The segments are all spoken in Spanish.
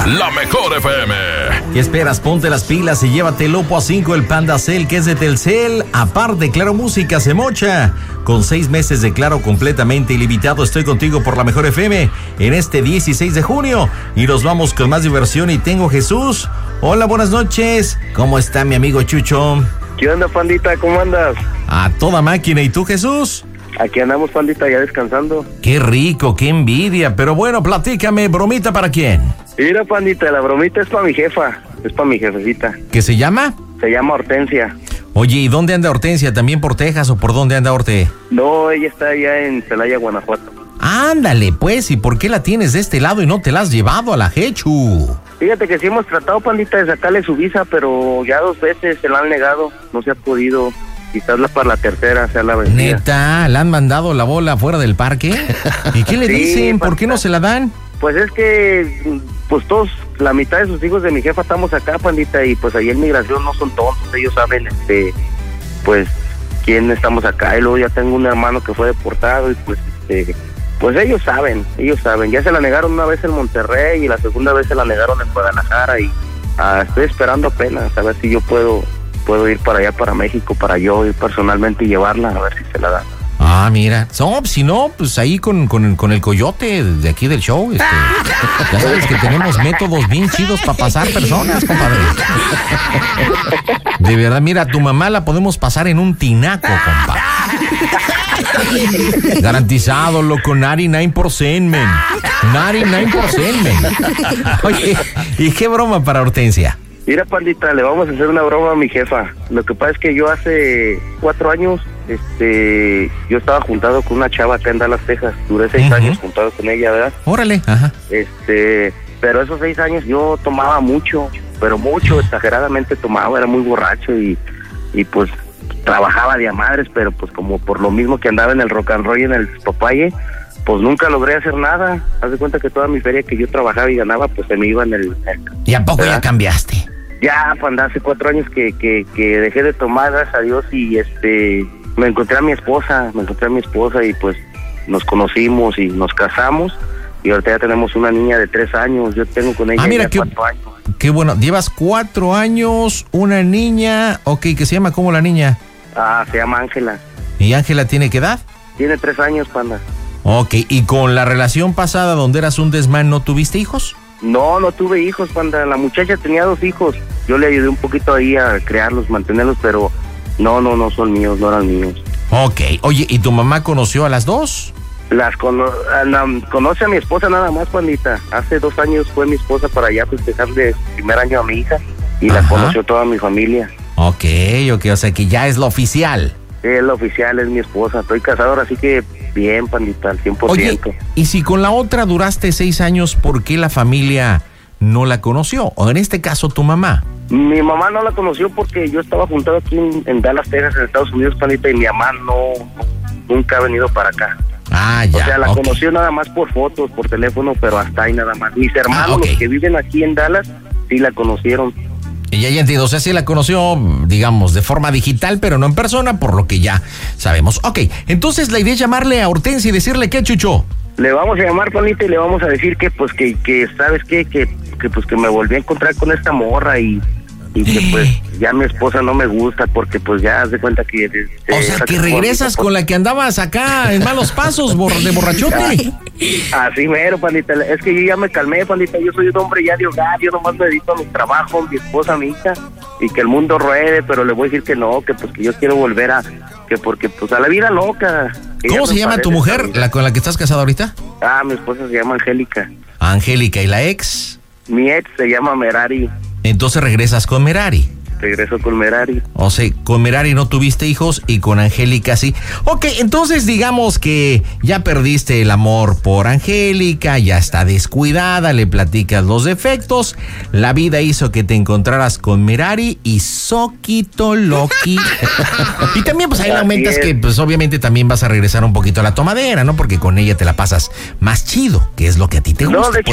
La Mejor FM. ¿Qué esperas? Ponte las pilas y llévate el Oppo A5, el Panda Cell, que es de Telcel. Aparte, Claro Música se mocha. Con 6 meses de Claro completamente ilimitado, estoy contigo por La Mejor FM en este 16 de junio. Y nos vamos con más diversión y tengo Jesús. Hola, buenas noches. ¿Cómo está mi amigo Chucho? ¿Qué onda, pandita? ¿Cómo andas? A toda máquina. ¿Y tú, Jesús? Aquí andamos, pandita, ya descansando. Qué rico, qué envidia. Pero bueno, platícame, ¿bromita para quién? Mira, pandita, la bromita es para mi jefa. Es para mi jefecita. ¿Qué se llama? Se llama Hortensia. Oye, ¿y dónde anda Hortensia? ¿También por Texas o por dónde anda Horte? No, ella está allá en Celaya, Guanajuato. Ándale, pues, ¿y por qué la tienes de este lado y no te la has llevado a la Jechu? Fíjate que sí hemos tratado, pandita, de sacarle su visa, pero ya 2 veces se la han negado. No se ha podido. Quizás para la tercera sea la vencida. ¿Neta? ¿Le han mandado la bola fuera del parque? ¿Y qué le dicen? ¿Por qué no se la dan? Pues es que, pues todos, la mitad de sus hijos de mi jefa estamos acá, pandita, y pues ahí en migración no son tontos, ellos saben, pues, quién estamos acá, y luego ya tengo un hermano que fue deportado, y pues ellos saben, ya se la negaron una vez en Monterrey, y la segunda vez se la negaron en Guadalajara, y estoy esperando apenas, a ver si yo puedo ir para allá, para México, para yo ir personalmente y llevarla, a ver si se la dan. Ah, mira. No, si no, pues ahí con el coyote de aquí del show. Ya sabes que tenemos métodos bien chidos para pasar personas, compadre. De verdad, mira, tu mamá la podemos pasar en un tinaco, compadre. Garantizado, loco, 99%, men. 99%, men. Oye, ¿y qué broma para Hortensia? Mira, pandita, le vamos a hacer una broma a mi jefa. Lo que pasa es que yo hace 4 años, yo estaba juntado con una chava acá en Dallas, Texas. Duré 6 años juntado con ella, ¿verdad? Órale, ajá. Pero esos 6 años yo tomaba mucho, pero mucho, exageradamente tomaba, era muy borracho y pues trabajaba de a madres, pero pues como por lo mismo que andaba en el rock and roll y en el papaye, pues nunca logré hacer nada. Haz de cuenta que toda mi feria que yo trabajaba y ganaba, pues se me iba en el... ¿Y a poco ¿verdad? Ya cambiaste? Ya, pues hace 4 años que dejé de tomar, gracias a Dios, y me encontré a mi esposa y pues nos conocimos y nos casamos, y ahorita ya tenemos una niña de 3 años, yo tengo con ella mira, 4 años. Qué bueno, llevas 4 años, una niña, ok, ¿qué se llama? ¿Cómo la niña? Se llama Ángela. ¿Y Ángela tiene qué edad? Tiene 3 años, panda. Ok, ¿y con la relación pasada donde eras un desmán no tuviste hijos? No tuve hijos, panda. La muchacha tenía 2 hijos. Yo le ayudé un poquito ahí a crearlos, mantenerlos, pero no son míos, no eran míos. Ok, oye, ¿y tu mamá conoció a las 2? Conoce a mi esposa nada más, pandita. Hace 2 años fue mi esposa para allá festejarle el primer año a mi hija y la conoció toda mi familia. Ok, o sea que ya es lo oficial. Sí, es lo oficial, es mi esposa. Estoy casado ahora, así que bien, pandita, al 100%. Oye, y si con la otra duraste 6 años, ¿por qué la familia no la conoció? O en este caso, tu mamá. Mi mamá no la conoció porque yo estaba juntado aquí en Dallas, Texas, en Estados Unidos, pandita, y mi mamá nunca ha venido para acá. Ah, ya. O sea, la conoció nada más por fotos, por teléfono, pero hasta ahí nada más. Mis hermanos, los que viven aquí en Dallas, sí la conocieron. Y ya entiendo, o sea, sí la conoció, digamos, de forma digital, pero no en persona, por lo que ya sabemos. Ok, entonces la idea es llamarle a Hortensia y decirle, ¿qué, Chucho? Le vamos a llamar, panita, y le vamos a decir que, pues, que ¿sabes qué? Que pues, que me volví a encontrar con esta morra y que, pues, ya mi esposa no me gusta porque, pues, ya haz de cuenta que... o sea, que regresas con la que andabas acá en malos pasos, de borrachote. Así mero, pandita. Es que yo ya me calmé, pandita. Yo soy un hombre ya de hogar. Yo nomás me dedico a mi trabajo, mi esposa, mi hija, y que el mundo ruede, pero le voy a decir que no, que pues que yo quiero volver porque pues a la vida loca. ¿Cómo se llama tu mujer, la con la que estás casado ahorita? Mi esposa se llama Angélica. Angélica, ¿y la ex? Mi ex se llama Merari. Entonces regresas con Merari. Regreso con Merari. O sea, con Merari no tuviste hijos y con Angélica sí. Ok, entonces digamos que ya perdiste el amor por Angélica, ya está descuidada, le platicas los defectos, la vida hizo que te encontraras con Merari y soquito loqui. Y también pues ahí le aumentas que pues obviamente también vas a regresar un poquito a la tomadera, ¿no? Porque con ella te la pasas más chido, que es lo que a ti te gusta. No, de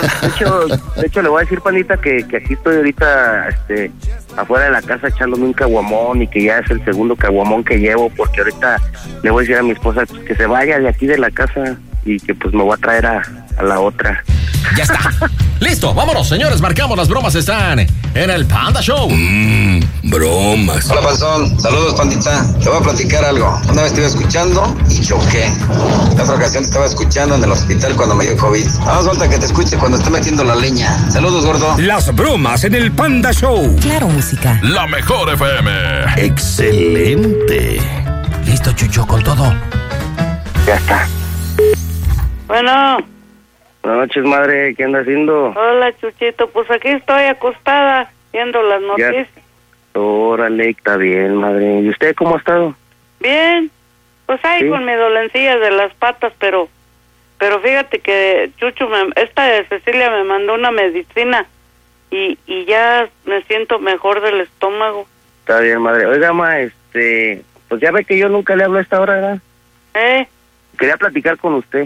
hecho le voy a decir, panita, que aquí estoy ahorita, afuera de la casa echándome un caguamón y que ya es el segundo caguamón que llevo, porque ahorita le voy a decir a mi esposa que se vaya de aquí de la casa, y que pues me voy a traer a la otra. Ya está. Listo, vámonos, señores, marcamos, las bromas están en el Panda Show. Bromas. Hola, Panzón. Saludos, pandita. Te voy a platicar algo. Una vez te iba escuchando y choqué. La otra ocasión te estaba escuchando en el hospital cuando me dio COVID. Vamos, falta que te escuche cuando esté metiendo la leña. Saludos, gordo. Las bromas en el Panda Show. Claro, música. La mejor FM. Excelente. Listo, Chucho, con todo. Ya está. Bueno. Buenas noches, madre. ¿Qué anda haciendo? Hola, Chuchito. Pues aquí estoy acostada viendo las noticias. Órale, está bien, madre. ¿Y usted cómo ha estado? Bien. Pues ahí ¿sí? Con mi dolencilla de las patas, pero fíjate que Chucho, esta de Cecilia me mandó una medicina y ya me siento mejor del estómago. Está bien, madre. Oiga, ma, pues ya ve que yo nunca le hablo a esta hora, ¿verdad? Quería platicar con usted.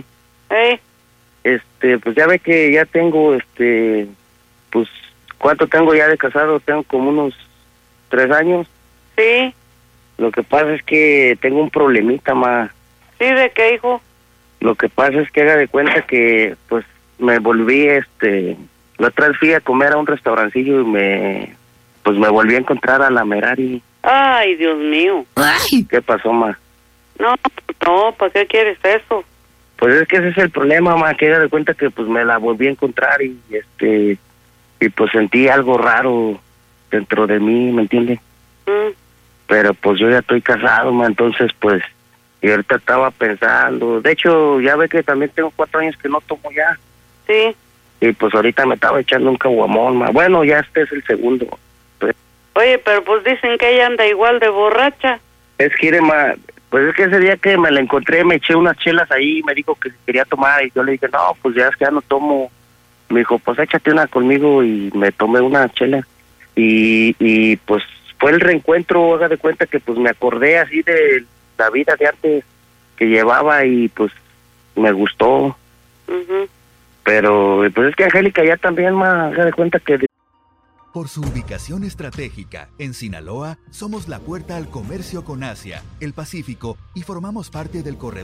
Pues ya ve que ya tengo, pues, ¿cuánto tengo ya de casado? Tengo como unos 3 años. Sí. Lo que pasa es que tengo un problemita, ma. ¿Sí? ¿De qué, hijo? Lo que pasa es que haga de cuenta que, pues, me volví, la otra vez fui a comer a un restaurancillo y me volví a encontrar a la Merari. Ay, Dios mío. Ay. ¿Qué pasó, ma? No, ¿para qué quieres eso? Pues es que ese es el problema, ma, que haga de cuenta que, pues, me la volví a encontrar y, y pues sentí algo raro dentro de mí, ¿me entiende? Pero, pues, yo ya estoy casado, ma, entonces, pues, y ahorita estaba pensando, de hecho, ya ve que también tengo 4 años que no tomo ya. Sí. Y, pues, ahorita me estaba echando un caguamón, ma. Bueno, ya este es el segundo. Oye, pero pues dicen que ella anda igual de borracha. Es que, ma, pues es que ese día que me la encontré, me eché unas chelas ahí, me dijo que quería tomar, y yo le dije, no, pues ya es que ya no tomo. Me dijo, pues échate una conmigo, y me tomé una chela. Y pues fue el reencuentro, haga de cuenta que pues me acordé así de la vida de antes que llevaba, y pues me gustó. Pero pues es que Angélica ya también, haga de cuenta que... Por su ubicación estratégica, en Sinaloa, somos la puerta al comercio con Asia, el Pacífico y formamos parte del corredor